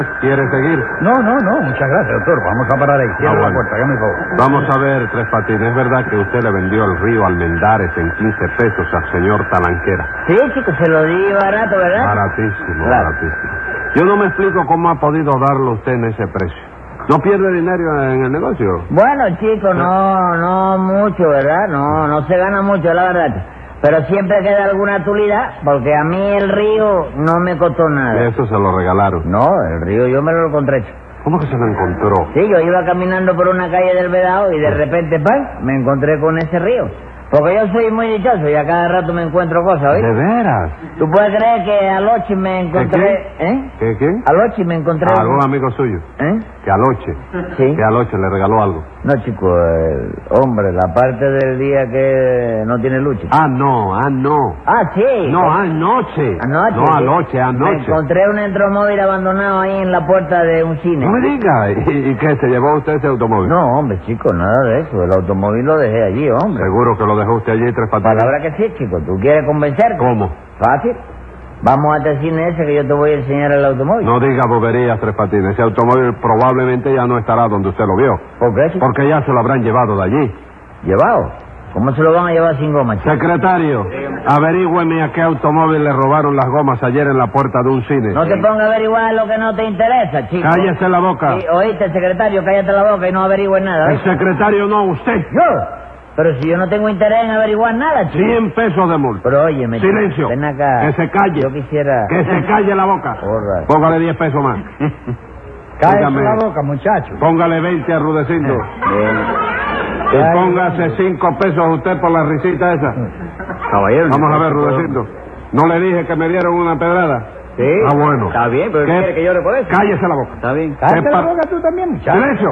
¿Quiere seguir? No, muchas gracias, doctor. Vamos a parar ahí. Cierra la puerta, hágame el favor. Vamos a ver, Tres Patines, ¿es verdad que usted le vendió el río Almendares en 15 pesos al señor Talanquera? Sí, chico, se lo di barato, ¿verdad? Baratísimo, Claro. baratísimo. Yo no me explico cómo ha podido darlo usted en ese precio. ¿No pierde dinero en el negocio? Bueno, chico, no mucho, ¿verdad? No se gana mucho, la verdad. Pero siempre queda alguna utilidad, porque a mí el río no me costó nada. Eso se lo regalaron. No, el río yo me lo encontré, chico. ¿Cómo que se lo encontró? Sí, yo iba caminando por una calle del Vedado y de repente, ¡pam!, me encontré con ese río. Porque yo soy muy dichoso y a cada rato me encuentro cosas, ¿oíste? ¿De veras? ¿Tú puedes creer que anoche me encontré... ¿Qué? Anoche me encontré... ¿Algún amigo suyo? Que anoche. Sí. Que anoche le regaló algo. No, chico, hombre, la parte del día que no tiene lucha. No. Ah, sí. No, anoche. Anoche. No, anoche. Me encontré un entromóvil abandonado ahí en la puerta de un cine. No me diga. ¿Y qué? ¿Se llevó usted ese automóvil? No, hombre, chico, nada de eso. El automóvil lo dejé allí, hombre. ¿Seguro que lo dejó usted allí, Tres Patines? Palabra que sí, chico. ¿Tú quieres convencerme? ¿Cómo? Fácil. Vamos a este cine ese que yo te voy a enseñar el automóvil. No diga boberías, Tres Patines. Ese automóvil probablemente ya no estará donde usted lo vio. ¿Por qué, chico? Porque ya se lo habrán llevado de allí. ¿Llevado? ¿Cómo se lo van a llevar sin goma, chico? Secretario, averígüeme a qué automóvil le robaron las gomas ayer en la puerta de un cine. No te ponga a averiguar lo que no te interesa, chico. Cállese la boca. Sí, oíste, secretario, cállate la boca y no averigües nada. El ¿oíste? secretario no, usted. ¿Yo? Pero si yo no tengo interés en averiguar nada, chico. 100 pesos de multa. Pero óyeme, chico, Silencio. ven acá. Que se calle. Yo quisiera... Que se calle la boca. All right. Póngale 10 pesos más. Cállese Dígame. la boca, muchacho. Póngale 20 a Rudecindo. Y Ay, póngase 5 pesos usted por la risita esa. Caballero. Vamos a ver, Rudecindo. ¿No le dije que me dieron una pedrada? Sí. Ah, bueno. Está bien, pero ¿Qué? ¿quiere que llore por eso? Cállese la boca. Está bien. Cállate ¿Qué la pa- boca tú también, muchacho. ¡Silencio!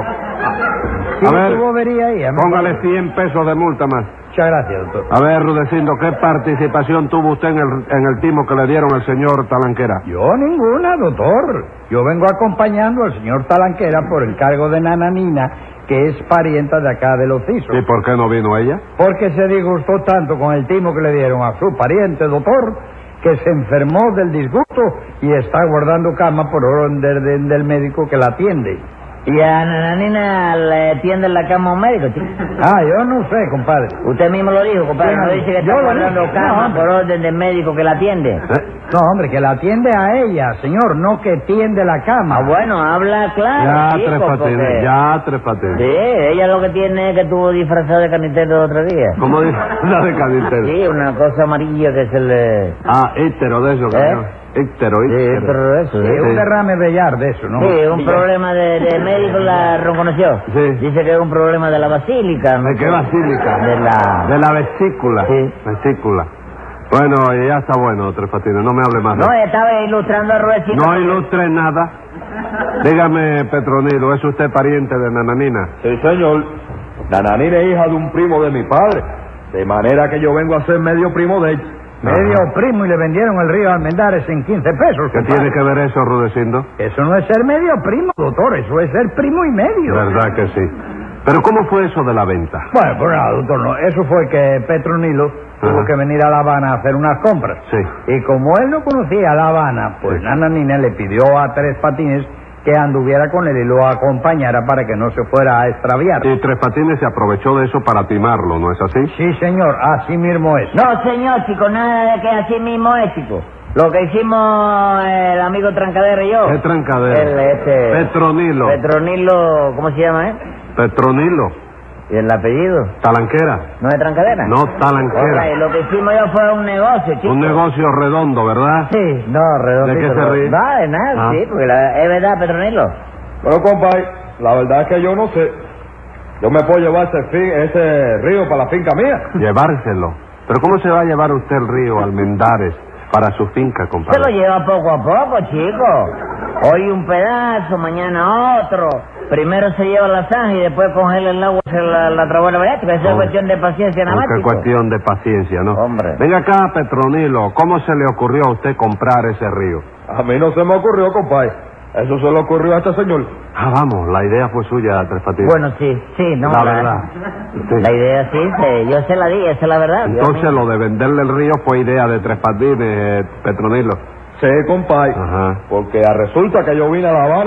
Sí, A ver, tu bobería ahí. hazme póngale favor. 100 pesos de multa más. Muchas gracias, doctor. A ver, Rudecindo, ¿qué participación tuvo usted en el timo que le dieron al señor Talanquera? Yo ninguna, doctor. Yo vengo acompañando al señor Talanquera por encargo de Nananina, que es parienta de acá de los Cisos. ¿Y por qué no vino ella? Porque se disgustó tanto con el timo que le dieron a su pariente, doctor, que se enfermó del disgusto y está guardando cama por orden del médico que la atiende. ¿Y a Nananina le tienden la cama a un médico, chico? Yo no sé, compadre. Usted mismo lo dijo, compadre. Sí, No dice que yo está lo guardando dije. cama No, por orden del médico que la atiende. No, hombre, que la atiende a ella, señor, no que tiende la cama. Ah, bueno, habla claro, Ya, chico, Tres Patines, porque- ya, Tres Patines. Sí, ella lo que tiene es que estuvo disfrazada de canitero el otro día. ¿Cómo dice? La de Canitero. Sí, una cosa amarilla que se le... Íctero de eso, cabrón. Íctero. Sí, pero eso, Sí, sí. un derrame bellar de eso, ¿no? Sí, un problema de médico la reconoció. Sí. Dice que es un problema de la basílica. ¿no? ¿De qué basílica? De la... vesícula. Sí. Vesícula. Bueno, ya está bueno, Tres Patines, no me hable más. No, estaba ilustrando a Ruedecito. No ilustre nada. Dígame, Petronilo, ¿es usted pariente de Nananina? Sí, señor. Nananina es hija de un primo de mi padre. De manera que yo vengo a ser medio primo de ella. Medio primo y le vendieron el río Almendares en 15 pesos. ¿Qué compadre. tiene que ver eso, Rudecindo? Eso no es ser medio primo, doctor, eso es ser primo y medio. ¿Verdad que sí? Pero ¿cómo fue eso de la venta? Bueno, pues nada, doctor, no. Eso fue que Petronilo tuvo Ajá. que venir a La Habana a hacer unas compras. Sí. Y como él no conocía La Habana, pues Sí. Nananina le pidió a Tres Patines que anduviera con él y lo acompañara para que no se fuera a extraviar. Y Tres Patines se aprovechó de eso para timarlo, ¿no es así? Sí, señor, así mismo es. No, señor, chico, nada de que así mismo es, chico. Lo que hicimos el amigo Trancadero y yo. ¿Qué trancadero? Petronilo. Petronilo, ¿cómo se llama, Petronilo. ¿Y el apellido? Talanquera. ¿No es Trancadera? No, Talanquera. Ok, lo que hicimos yo fue un negocio, chico. Un negocio redondo, ¿verdad? Sí, no, redondito. ¿De qué se ríe? No, de nada, Ah. sí, porque es verdad, Petronilo. Bueno, compadre, la verdad es que yo no sé. Yo me puedo llevar ese río para la finca mía. Llevárselo. ¿Pero cómo se va a llevar usted el río Almendares para su finca, Se compadre? lo lleva poco a poco, chico. Hoy un pedazo, mañana otro. Primero se lleva la zanja y después congela el agua, se la trabuela, ¿verdad? Eso es Hombre. cuestión de paciencia nada más, Qué chico. cuestión de paciencia, ¿no? Hombre. Venga acá, Petronilo, ¿cómo se le ocurrió a usted comprar ese río? A mí no se me ocurrió, compadre. Eso se le ocurrió a este señor. Vamos, la idea fue suya, Tres Patines. Bueno, sí, no. La verdad. Sí. La idea sí, yo se la di, esa es la verdad. Yo Entonces mismo. lo de venderle el río fue idea de Tres Patines, Petronilo. Sí, compadre. Ajá. Porque resulta que yo vine a La Habana